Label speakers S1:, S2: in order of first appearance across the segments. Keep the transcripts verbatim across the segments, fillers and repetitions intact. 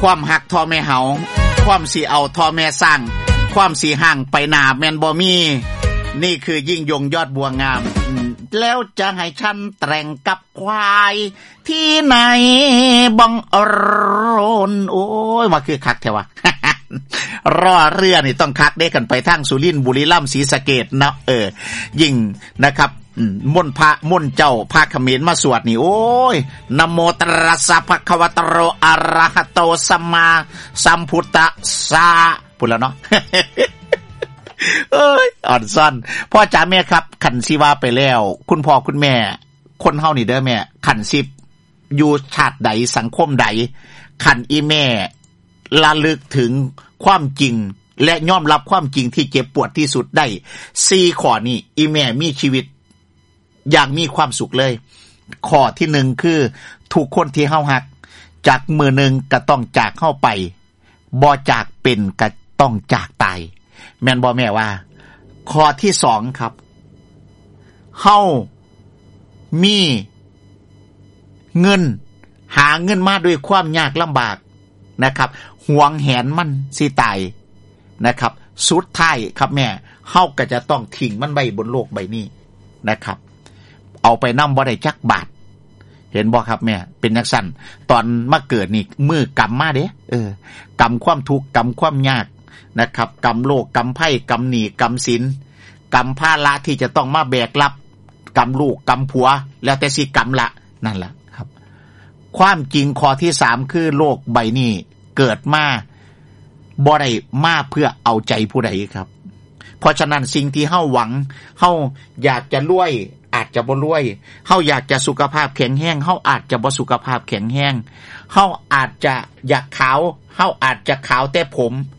S1: ความหักทอแม่เฮาความสิเอาทอแม่สร้างความสิห่างไปหน้าแม่นบ่มีนี่คือยิ่งยงยอดบัวงามแล้วจะให้ฉันแต่งกับควายที่ไหนบังอรนโอ้ยมาคือคักแท้วะ รอเรือนี่ต้องคักได้กันไปทางสุรินทร์บุรีรัมย์ศรีสะเกษนะเออยิ่งนะครับมนต์พระมนต์เจ้าพระเขมรมาสวดนี่โอ้ยนะโมตัสสะภะคะวะโตอะระหะโตสัมมาสัมพุทธัสสะพูดแล้วเนาะ เอ้ยอ่อนซ่อนพ่อจ๋าแม่ครับขันสิว่าไปแล้วคุณพ่อคุณแม่คนเฮานี่เด้อแม่ขันสิอยู่ชาติใดสังคมใดขันอีแม่ระลึกถึงความจริงและยอมรับความจริงที่เจ็บปวดที่สุดได้สี่ข้อนี้อีแม่มีชีวิตอย่างมีความสุขเลยข้อที่หนึ่งคือทุกคนที่เฮาฮักจากมือหนึ่งก็ต้องจากเฮาไปบ่จากเป็นก็ต้องจากตายแม่นบ่แม่ว่าข้อที่สองครับเฮามีเงินหาเงินมาด้วยความยากลำบากนะครับหวงแหนมันสิตายนะครับสุดท้ายครับแม่เฮาก็จะต้องทิ้งมันไว้บนโลกใบนี้นะครับเอาไปนำบ่ได้จักบาทเห็นบ่ครับแม่เป็นจังซั่นตอนมาเกิดนี่มือกรรมมาเด้เออกรรมความทุกข์กรรมความยากนะครับกรรมโลกกรรมภัยกรรมหนี้กรรมสินกรรมภาระที่จะต้องมาแบกรับกรรมลูกกรรมผัวแล้วแต่สิกรรมละนั่นล่ะครับความจริงข้อที่สามคือโลกใบนี้เกิดมาบ่ได้มาเพื่อเอาใจผู้ใดครับเพราะฉะนั้นสิ่งที่เฮาหวังเฮาอยากจะรวยอาจจะบ่รวยเฮาอยากจะสุขภาพแข็งแรงเฮาอาจจะบ่สุขภาพแข็งแรงเฮาอาจจะอยากขาวเฮาอาจจะขาวแต่ผม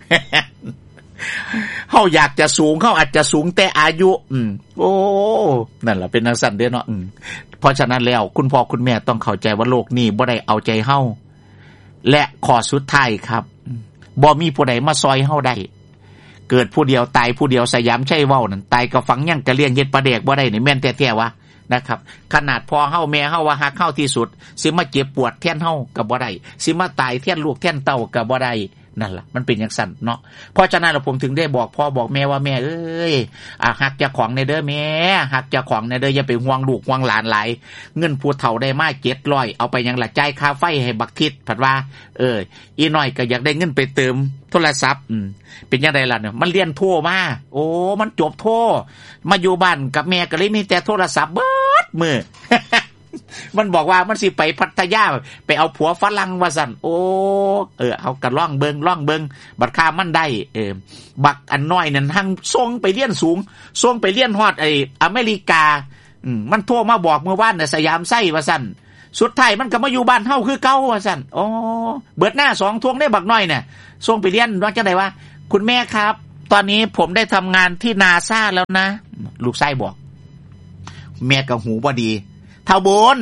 S1: เฮาอยากจะสูงเฮาอาจจะสูงแต่อายุอืมโอ้นั่นล่ะเป็นจังซั่นเด้อเนาะอืมเพราะฉะนั้นแล้วคุณพ่อคุณแม่ต้องเข้าใจว่าโลกนี้บ่ได้เอาใจเฮาและข้อสุดท้ายครับบ่มีผู้ใดมาซอยเฮาได้เกิดผู้เดียวตายผู้เดียวสยามชัยเว้านั่นตายก็ฝังยังกะเลี้ยงเฮ็ดปลาแดกบ่ได้นี่แม่นแท้ๆวะนะครับขนาดพ่อเฮาแม่เฮาว่าฮักเฮาที่สุดสิมาเจ็บปวดแทนเฮาก็บ่ได้สิมาตายแทนลูกแทนเต้าก็บ่ได้นั่นล่ะมันเป็นจังซั่นเนาะเพราะฉะนั้นผมถึงได้บอกพ่อบอกแม่ว่าแม่เอ้ยอ่ะฮักเจ้าของในเด้อแม่ฮักเจ้าของในเด้ออย่าไปห่วงลูกห่วงหลานหลายเงินผู้เฒ่าได้มาเจ็ดร้อยเอาไปยังละจ่ายค่าไฟให้บักทิศผัดว่าเอออีน้อยก็อยากได้เงินไปเติมโทรศัพท์อืมเป็นจังได๋ล่ะเนี่ยมันเรียนโทมาโอ้มันจบโทมาอยู่บ้านกับแม่ก็เลยมีแต่โทรศัพท์เบิดมื้อ มันบอกว่ามันสิไปพัทยาไปเอาผัวฝรั่งว่าซั่นโอ้เออเอาก็ล่องเบิงล่องเบิงบัดค่ามันได้เออบักอันน้อยนั่นทั้งส่งไปเรียนสูงส่งไปเรียนฮอดไอ้อเมริกาอืมมันโทรมาบอกเมื่อวานน่ะสยามไส้ว่าซั่นสุดท้ายมันก็มาอยู่บ้านเฮาคือเก่าว่าซั่นโอ้เบิดหน้าสองทวงได้บักน้อยน่ะส่งไปเรียนว่าจังได๋วะคุณแม่ครับตอนนี้ผมได้ทำงานที่นาซาแล้วนะลูกไส้บอกแม่ก็หูบ่ดีเท่าบน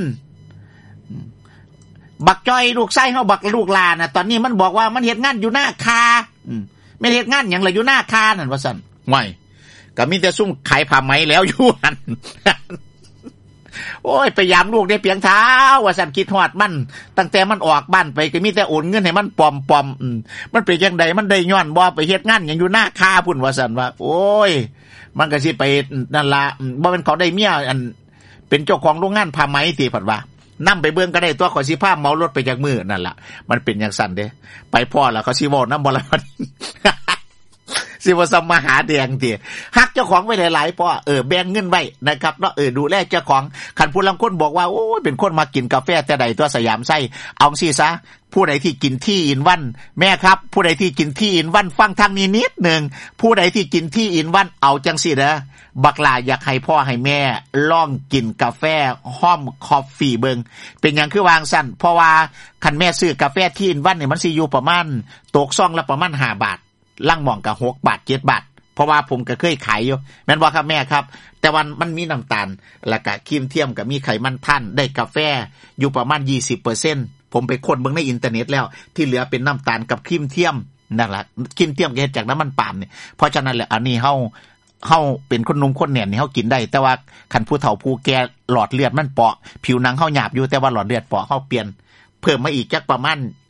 S1: บักจ้อยลูกไส้เฮาบักลูกหลานน่ะตอนนี้มันบอกว่ามันเฮ็ดงานอยู่หน้าคาอืมไม่เฮ็ดงานหยังล่ะอยู่หน้าคานั่นว่าซั่นห่วยก็มีแต่ซุ่มขายผ้าไหมแล้วอยู่หั่น โอ้ยพยายามลูกได้เพียงเท้าว่าซั่นคิดฮอดมันตั้งแต่มันออกบ้านไปก็มีแต่โอนเงินให้มันปลอมๆอืมมันเป็นจังไดมันได้ย้อนบ่ไปเฮ็ดงานหยังอยู่หน้าคาพุ่นว่าซั่นว่าโอ้ยมันก็สิไปนั่นล่ะบ่แม่นเขาได้เมียอันเป็นเจ้าของโรงงานผ้าไหมติผัดว่านำไปเบิ่งก็ได้ตัวขอยสิพาเมารถไปจากมือนั่นล่ะมันเป็นจังซั่นเด้ไปพ่อแล้วเขาสิเว้านำบ่ล่ะ สิว่าสมหาแดงติฮักเจ้าของไว้หลายๆพ่อเออแบ่งเงินไว้นะครับเนาะเออดูแลเจ้าของคันผู้ลางคนบอกว่าโอ้ยเป็นคนมากินกาแฟแต่ใดตัวสยามไส้เอาสิซะผู้ใดที่กินที่อินวันแม่ครับผู้ใดที่กินที่อินวันฟังทางนี้นิดนึงผู้ใดที่กินที่อินวันเอาจังสิเด้อบักหลาอยากให้พ่อให้แม่ลองกินกาแฟห้อมคอฟฟี่เบิ่งเป็นหยังคือวางซั่นเพราะว่าคันแม่ซื้อกาแฟที่อินวันนี่มันสิอยู่ประมาณตกซองละประมาณห้าบาทล่างหม่องก็หกบาทเจ็ดบาทเพราะว่าผมก็เคยขายอยู่แม่นบ่ครับแม่ครับแต่วันมันมีน้ำตาลแล้วก็ครีมเทียมก็มีไขมันท่านได้กาแฟอยู่ประมาณ ยี่สิบเปอร์เซ็นต์ ผมไปค้นเบิ่งในอินเทอร์เน็ตแล้วที่เหลือเป็นน้ำตาลกับครีมเทียมนั่นล่ะครีมเทียมก็เฮ็ดจากน้ำมันปาล์มนี่เพราะฉะนั้นแหละอันนี้เฮาเฮาเป็นคนหนุ่มคนแน่นนี่เฮากินได้แต่ว่าคันผู้เฒ่าผู้แก่หลอดเลือดมันเปาะผิวหนังเฮาหยาบอยู่แต่ว่าหลอดเลือดเปาะเฮาเปลี่ยนเพิ่มมาอีกจักประมาณเอา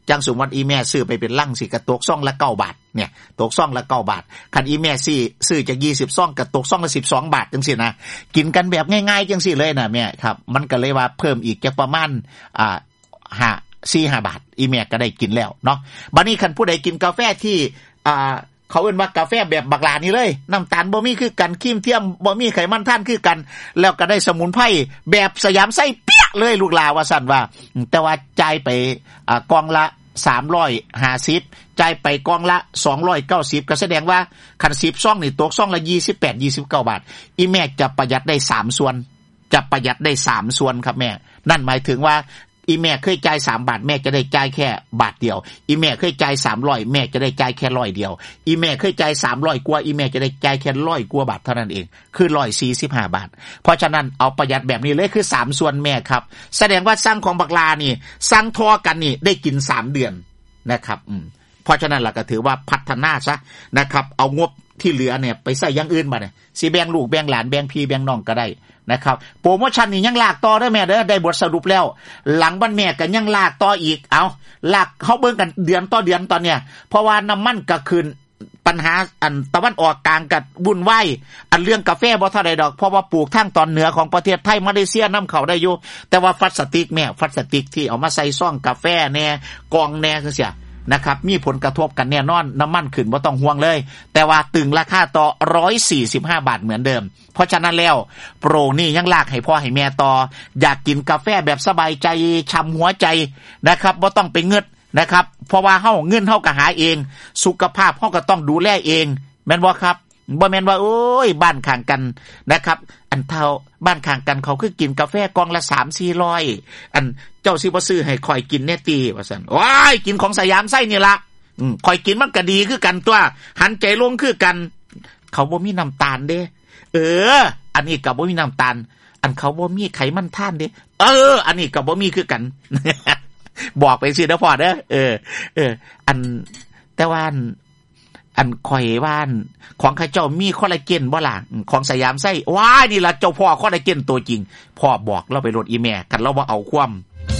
S1: จังสมมุติอีแม่ซื้อไปเป็นลังสิก็ตกซองละเก้าบาทเนี่ยตกซองละเก้าบาทคันอีแม่ซื้อซื้อจากยี่สิบซองก็ตกซองละสิบสองบาทจังซี่นะกินกันแบบง่ายๆจังซี่เลยนะแม่ครับมันก็เลยว่าเพิ่มอีกจักประมาณอ่าห้า สี่ ห้าบาทอีแม่ก็ได้กินแล้วเนาะบัดนี้คันผู้ใดกินกาแฟที่อ่าเขาเอิ้นว่ากาแฟแบบบักหลานี่เลยน้ำตาลบ่มีคือกันครีมเทียมบ่มีไขมันท่านคือกันแล้วก็ได้สมุนไพรแบบสยามไส้เปี๊ยะเลยลูกหลาว่าซั่นว่าแต่ว่าจ่ายไปอ่ากล่องละสามร้อยห้าสิบจ่ายไปกล่องละสองร้อยเก้าสิบก็แสดงว่าคันสิบซองนี่ตกซองละยี่สิบแปด ยี่สิบเก้าบาทอีแม่จะประหยัดได้สามส่วนจะประหยัดได้สามส่วนครับแม่นั่นหมายถึงว่าอีแม่เคยจ่ายสามบาทแม่จะได้จ่ายแค่บาทเดียวอีแม่เคยจ่ายสามร้อยแม่จะได้จ่ายแค่ร้อยเดียวอีแม่เคยจ่ายสามร้อยกว่าอีแม่จะได้จ่ายแค่ร้อยกว่าบาทเท่านั้นเองคือหนึ่งร้อยสี่สิบห้าบาทเพราะฉะนั้นเอาประหยัดแบบนี้เลยคือสามส่วนแม่ครับแสดงว่าสั่งของบักลานี่สั่งทอกันนี่ได้กินสามเดือนนะครับอืมเพราะฉะนั้นล่ะก็ถือว่าพัฒนาซะนะครับเอางบที่เหลือเนี่ยไปใส่อย่างอื่นบัดเนี่ยสิแบ่งลูกแบ่งหลานแบ่งพี่แบ่งน้องก็ได้นะครับโปรโมชั่นนี่ยังลากต่อเด้อแม่เด้อได้บทสรุปแล้วหลังวันแม่ก็ยังลากต่ออีกเอาลากเฮาเบิ่งกันเดือนต่อเดือนตอนเนี้ยเพราะว่าน้ำมันก็ขึ้นปัญหาอันตะวันออกกลางก็วุ่นวายอันเรื่องกาแฟบ่เท่าใดดอกเพราะว่าปลูกทางตอนเหนือของประเทศไทยมาเลเซียนำเข้าได้อยู่แต่ว่าพลาสติกแม่พลาสติกที่เอามาใส่ซองกาแฟแน่กล่องแน่จังซี่นะครับมีผลกระทบกันแน่นอนน้ำมันขึ้นบ่ต้องห่วงเลยแต่ว่าตึงราคาต่อหนึ่งร้อยสี่สิบห้าบาทเหมือนเดิมเพราะฉะนั้นแล้วโปรนี่ยังลากให้พ่อให้แม่ต่ออยากกินกาแฟแบบสบายใจช่ำหัวใจนะครับบ่ต้องไปเงิดนะครับเพราะว่าเฮาเงินเฮาก็หาเองสุขภาพเฮาก็ต้องดูแลเองแม่นบ่ครับบ่แม่นว่าโอ้ยบ้านข้างกันนะครับอันเท่าบ้านข้างกันเขาคือกินกาแฟกล่องละ สามถึงสี่ร้อย อันเจ้าสิบ่ซื้อให้ข่อยกินแน่ติว่าซั่นว้ายกินของสยามไส้นี่ล่ะอืมข่อยกินมันก็ดีคือกันตัวหันใจลงคือกันเขาบ่มีน้ำตาลเด้เอออันนี้ก็บ่มีน้ำตาลอันเขาบ่มีไขมันท่านเด้เอออันนี้ก็บ่มีคือกัน บอกไปสิเด้อพ่อเด้อเออเอออันแต่ว่าอันข่อยว่านของข้าเจ้ามีคอลลาเจนบ่ล่ะของสยามไส้ว้ายนี่ล่ะเจ้าพ่อคอลลาเจนตัวจริงพ่อบอกเราไปรถอีแม่กันเราบ่เอาความ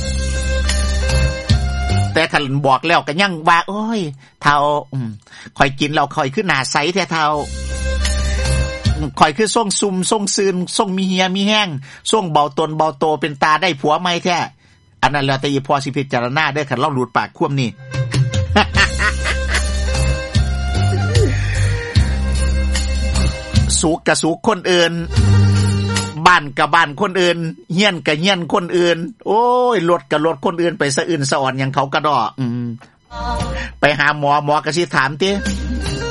S1: แต่คันบอกแล้วก็ยังว่าโอ้ยเฒ่าอืมข่อยกินแล้วข่อยคือหน้าใสแท้เฒ่าข่อยคือส่งซุ่มส่งซืนส่งมีเหียมีแห้งส่งเบาตนเบาโตเป็นตาได้ผัวใหม่แท้อันนั้นแล้วแต่อีพ่อสิพิจารณาเด้อคันเราหลุดปากควมนี่ สุกกับสุกคนอื่นบ้านกับบ้านคนอื่นเฮียนกับเฮียนคนอื่นโอ้ยรถกับรถคนอื่นไปซะอื่นสะอ่อนอย่างเขากระดออืมไปหาหมอหมอก็สิถามติ